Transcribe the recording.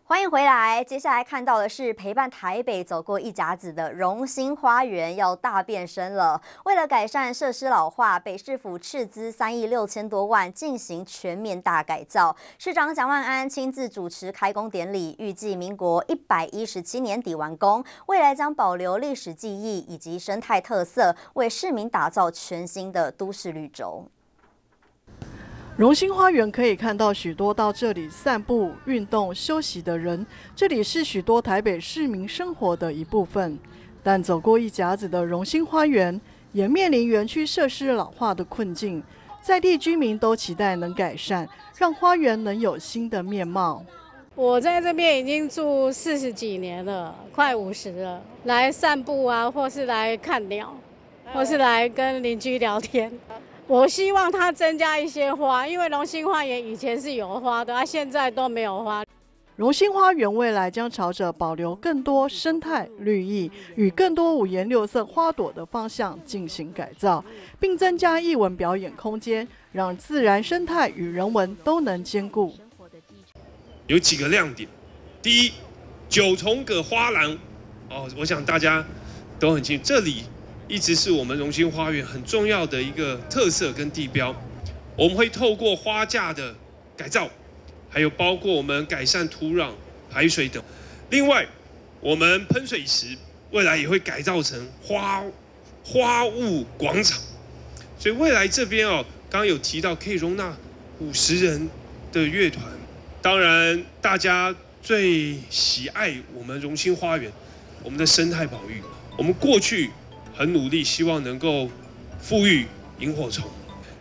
欢迎回来。接下来看到的是陪伴台北走过一甲子的荣兴花园要大变身了。为了改善设施老化，北市府斥资3亿6千多万进行全面大改造。市长蒋万安亲自主持开工典礼，预计民国117年底完工。未来将保留历史记忆以及生态特色，为市民打造全新的都市绿洲。 荣兴花园可以看到许多到这里散步、运动、休息的人，这里是许多台北市民生活的一部分。但走过一甲子的荣兴花园，也面临园区设施老化的困境，在地居民都期待能改善，让花园能有新的面貌。 我在这边已经住40几年了，快50了，来散步啊，或是来看鸟，或是来跟邻居聊天。我希望它增加一些花，因为荣兴花园以前是有花的，现在都没有花。 荣兴花园未来将朝着保留更多生态绿意与更多五颜六色花朵的方向进行改造，并增加艺文表演空间，让自然生态与人文都能兼顾。 有几个亮点，第一，9重葛花廊，我想大家都很清楚，这里一直是我们荣兴花园很重要的一个特色跟地标。我们会透过花架的改造，还有包括我们改善土壤、排水等。另外，我们喷水池未来也会改造成花物广场。所以未来这边刚刚有提到可以容纳50人的乐团。当然，大家最喜爱我们荣兴花园，我们的生态保育。我们过去很努力，希望能够复育萤火虫。